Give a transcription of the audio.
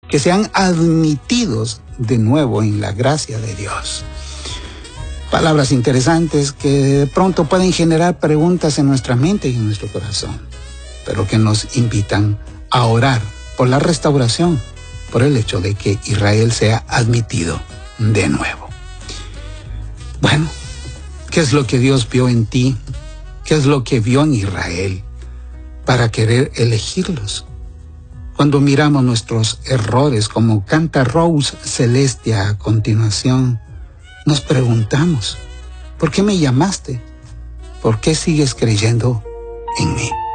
que sean admitidos de nuevo en la gracia de Dios. Palabras interesantes que de pronto pueden generar preguntas en nuestra mente y en nuestro corazón, pero que nos invitan a orar por la restauración, por el hecho de que Israel sea admitido de nuevo. Bueno, ¿qué es lo que Dios vio en ti? ¿Qué es lo que vio en Israel para querer elegirlos? Cuando miramos nuestros errores, como canta Rose Celestia a continuación, nos preguntamos, ¿por qué me llamaste? ¿Por qué sigues creyendo en mí?